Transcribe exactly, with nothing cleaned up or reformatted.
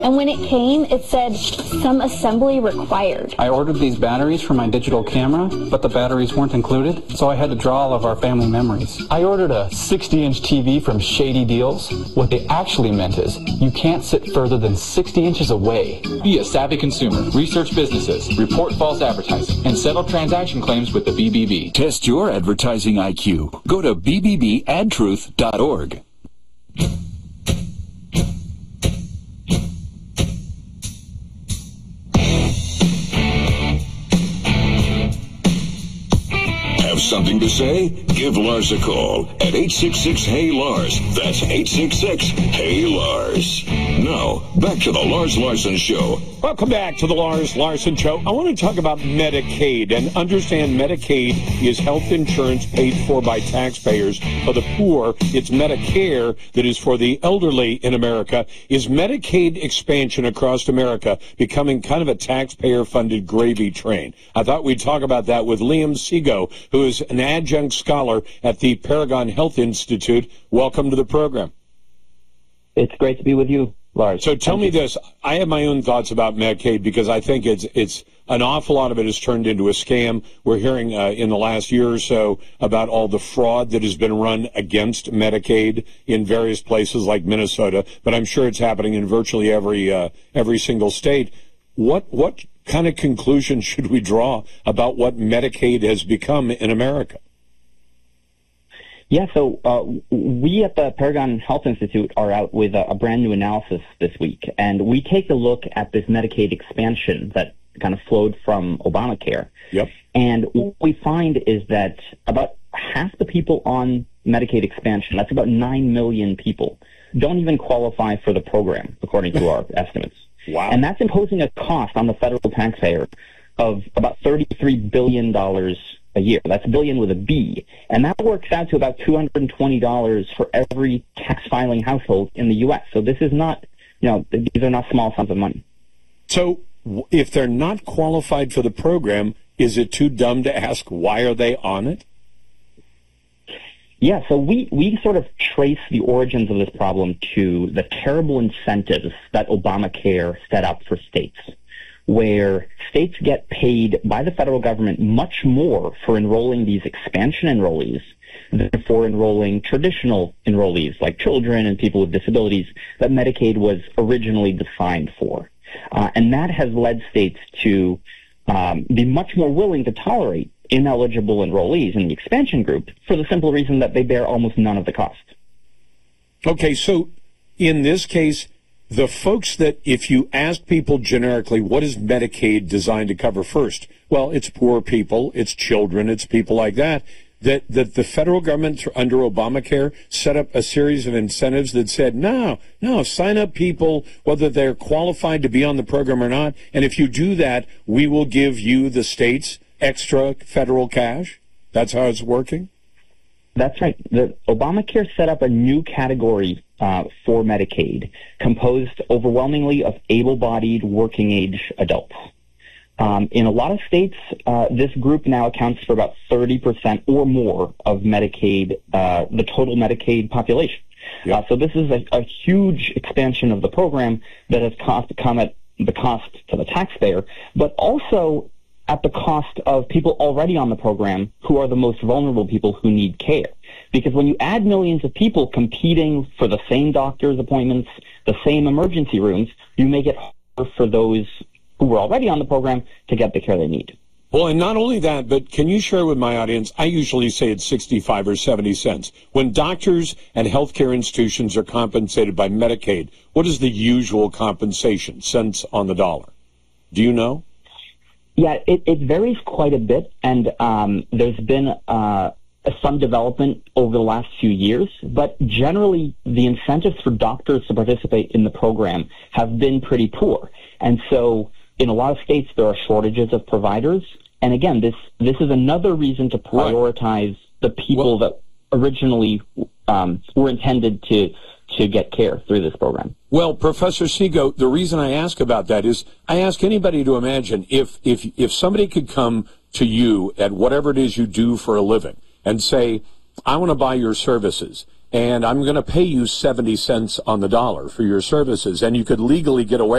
And when it came, it said, some assembly required. I ordered these batteries for my digital camera, but the batteries weren't included, so I had to draw all of our family memories. I ordered a sixty inch T V from Shady Deals. What they actually meant is, you can't sit further than sixty inches away. Be a savvy consumer. Research businesses. Report false advertising. And settle transaction claims with the B B B. Test your advertising I Q. Go to b b b ad truth dot org. Have something to say? Give Lars a call at eight six six, H E Y, Lars. That's eight six six, H E Y, Lars. Now, back to the Lars Larson Show. Welcome back to the Lars Larson Show. I want to talk about Medicaid and understand Medicaid is health insurance paid for by taxpayers for the poor. It's Medicare that is for the elderly in America. Is Medicaid expansion across America becoming kind of a taxpayer-funded gravy train? I thought we'd talk about that with Liam Seago, who is an adjunct scholar at the Paragon Health Institute. Welcome to the program. It's great to be with you, Lars. So tell me this. I have my own thoughts about Medicaid because I think it's it's an awful lot of it has turned into a scam. We're hearing uh, in the last year or so about all the fraud that has been run against Medicaid in various places like Minnesota, but I'm sure it's happening in virtually every uh, every single state. What what kind of conclusion should we draw about what Medicaid has become in America? Yeah, so uh, we at the Paragon Health Institute are out with a, a brand new analysis this week, and we take a look at this Medicaid expansion that kind of flowed from Obamacare. Yep. And what we find is that about half the people on Medicaid expansion, that's about nine million people, don't even qualify for the program, according to our estimates. Wow. And that's imposing a cost on the federal taxpayer of about thirty-three billion dollars a year. That's billion with a B. And that works out to about two hundred twenty dollars for every tax filing household in the U S. So this is not, you know, these are not small sums of money. So if they're not qualified for the program, is it too dumb to ask why are they on it? Yeah, so we, we sort of trace the origins of this problem to the terrible incentives that Obamacare set up for states, where states get paid by the federal government much more for enrolling these expansion enrollees than for enrolling traditional enrollees like children and people with disabilities that Medicaid was originally designed for. Uh, and that has led states to um, be much more willing to tolerate ineligible enrollees in the expansion group for the simple reason that they bear almost none of the cost. Okay, so in this case, the folks that if you ask people generically, what is Medicaid designed to cover first? Well, it's poor people, it's children, it's people like that. That, that the federal government under Obamacare set up a series of incentives that said, no, no, sign up people, whether they're qualified to be on the program or not. And if you do that, we will give you, the states, extra federal cash. That's how it's working? That's right. The Obamacare set up a new category uh, for Medicaid, composed overwhelmingly of able-bodied working-age adults. Um, in a lot of states, uh, this group now accounts for about thirty percent or more of Medicaid, uh, the total Medicaid population. Yep. Uh, so this is a, a huge expansion of the program that has cost, come at the cost to the taxpayer, but also at the cost of people already on the program who are the most vulnerable people who need care. Because when you add millions of people competing for the same doctor's appointments, the same emergency rooms, you make it harder for those who were already on the program to get the care they need. Well, and not only that, but can you share with my audience, I usually say it's sixty-five or seventy cents. When doctors and healthcare institutions are compensated by Medicaid, what is the usual compensation, cents on the dollar? Do you know? Yeah, it, it varies quite a bit, and um, there's been uh, some development over the last few years, but generally the incentives for doctors to participate in the program have been pretty poor. And so in a lot of states there are shortages of providers, and again, this, this is another reason to prioritize right. the people well, that originally um, were intended to to get care through this program. Well, Professor Seago, the reason I ask about that is I ask anybody to imagine if, if, if somebody could come to you at whatever it is you do for a living and say, I want to buy your services, and I'm going to pay you seventy cents on the dollar for your services. And you could legally get away